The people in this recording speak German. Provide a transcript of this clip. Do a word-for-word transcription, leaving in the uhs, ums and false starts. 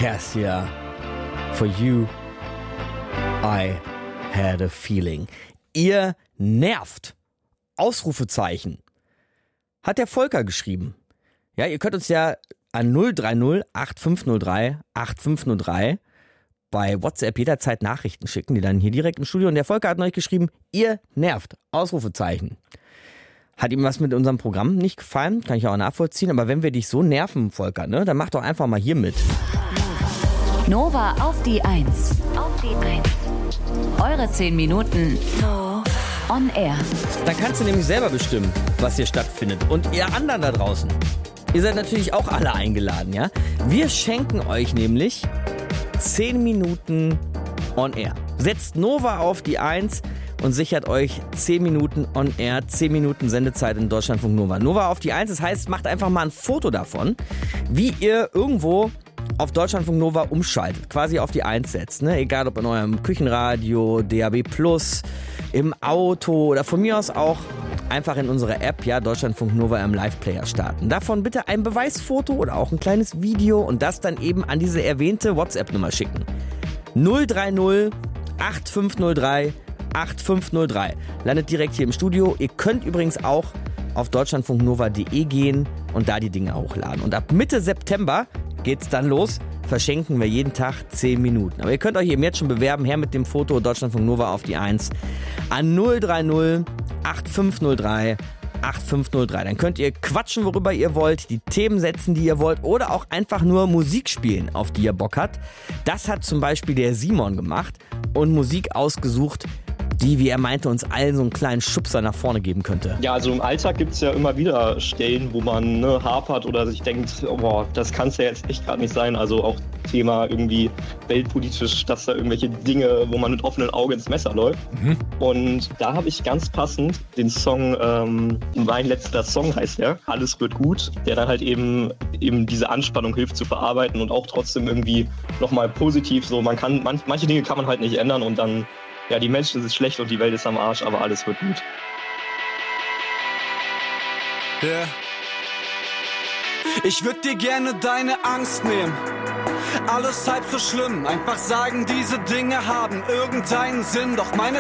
Cassia, for you I had a feeling. Ihr nervt. Ausrufezeichen. Hat der Volker geschrieben. Ja, ihr könnt uns ja an null drei null acht fünf null drei acht fünf null drei bei WhatsApp jederzeit Nachrichten schicken, die dann hier direkt im Studio. Und der Volker hat neulich geschrieben, ihr nervt. Ausrufezeichen. Hat ihm was mit unserem Programm nicht gefallen, kann ich auch nachvollziehen. Aber wenn wir dich so nerven, Volker, ne, dann mach doch einfach mal hier mit. Nova auf die Eins. Auf die Eins. Eure zehn Minuten on air. Dann kannst du nämlich selber bestimmen, was hier stattfindet. Und ihr anderen da draußen, ihr seid natürlich auch alle eingeladen, ja? Wir schenken euch nämlich zehn Minuten on air. Setzt Nova auf die Eins und sichert euch zehn Minuten on air, zehn Minuten Sendezeit in Deutschlandfunk Nova. Nova auf die Eins, das heißt, macht einfach mal ein Foto davon, wie ihr irgendwo auf Deutschlandfunk Nova umschaltet, quasi auf die Eins setzt, ne? Egal ob in eurem Küchenradio, D A B plus, im Auto oder von mir aus auch einfach in unserer App, ja, Deutschlandfunk Nova im Live-Player starten. Davon bitte ein Beweisfoto oder auch ein kleines Video und das dann eben an diese erwähnte WhatsApp-Nummer schicken. null drei null acht fünf null drei acht fünf null drei. Landet direkt hier im Studio. Ihr könnt übrigens auch auf deutschlandfunknova punkt de gehen und da die Dinge hochladen. Und ab Mitte September geht's dann los. Verschenken wir jeden Tag zehn Minuten. Aber ihr könnt euch eben jetzt schon bewerben. Her mit dem Foto Deutschlandfunk Nova auf die Eins an null drei null acht fünf null drei acht fünf null drei. Dann könnt ihr quatschen, worüber ihr wollt, die Themen setzen, die ihr wollt oder auch einfach nur Musik spielen, auf die ihr Bock habt. Das hat zum Beispiel der Simon gemacht und Musik ausgesucht, die, wie er meinte, uns allen so einen kleinen Schubser nach vorne geben könnte. Ja, also im Alltag gibt es ja immer wieder Stellen, wo man ne, hapert oder sich denkt, oh, boah, das kann es ja jetzt echt gerade nicht sein. Also auch Thema irgendwie weltpolitisch, dass da irgendwelche Dinge, wo man mit offenen Augen ins Messer läuft. Mhm. Und da habe ich ganz passend den Song, ähm, mein letzter Song heißt der, Alles wird gut, der dann halt eben, eben diese Anspannung hilft zu verarbeiten und auch trotzdem irgendwie nochmal positiv so, man kann, man, manche Dinge kann man halt nicht ändern und dann ja, die Menschen sind schlecht und die Welt ist am Arsch, aber alles wird gut. Yeah. Ich würd dir gerne deine Angst nehmen. Alles halb so schlimm, einfach sagen, diese Dinge haben irgendeinen Sinn. Doch meine